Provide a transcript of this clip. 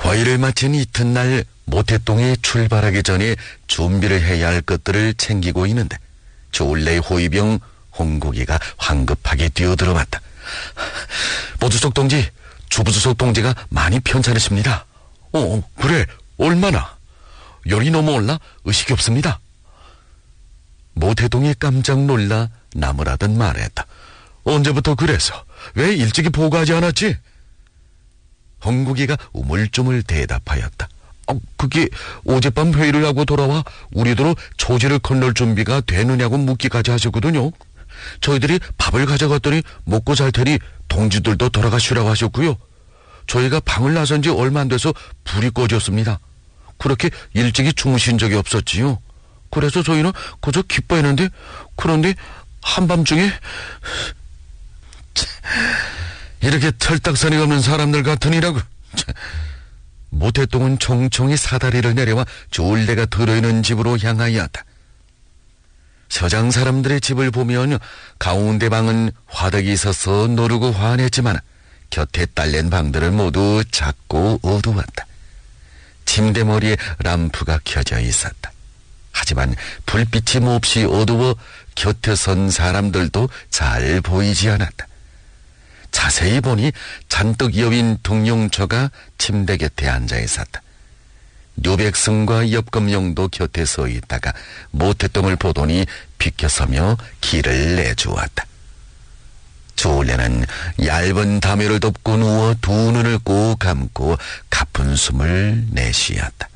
화의를 마친 이튿날 모태동에 출발하기 전에 준비를 해야 할 것들을 챙기고 있는데 조울레 호위병 홍국이가 황급하게 뛰어들어왔다. 보주석 동지, 주부주석 동지가 많이 편찮으십니다. 그래, 얼마나? 열이 너무 올라 의식이 없습니다. 모태동이 깜짝 놀라 나무라듯 말했다. 언제부터 그래서? 왜 일찍이 보고하지 않았지? 홍국이가 우물쭈물 대답하였다. 그게 어젯밤 회의를 하고 돌아와 우리더러 초지를 건널 준비가 되느냐고 묻기까지 하셨거든요. 저희들이 밥을 가져갔더니 먹고 잘 테니 동지들도 돌아가시라고 하셨고요. 저희가 방을 나선 지 얼마 안 돼서 불이 꺼졌습니다. 그렇게 일찍이 주무신 적이 없었지요. 그래서 저희는 그저 기뻐했는데, 그런데 한밤중에 이렇게 털딱선이 없는 사람들 같으니라고. 모태동은 총총히 사다리를 내려와 조울레가 들어있는 집으로 향하였다. 서장 사람들의 집을 보면 가운데 방은 화덕이 있어서 노르고 환했지만 곁에 딸린 방들은 모두 작고 어두웠다. 침대머리에 람프가 켜져 있었다. 하지만 불빛이 몹시 어두워 곁에 선 사람들도 잘 보이지 않았다. 자세히 보니 잔뜩 여윈 등용처가 침대 곁에 앉아 있었다. 류백승과 엽금용도 곁에 서 있다가 모태동을 보더니 비켜서며 길을 내주었다. 조울레는 얇은 담요를 덮고 누워 두 눈을 꼭 감고 가쁜 숨을 내쉬었다.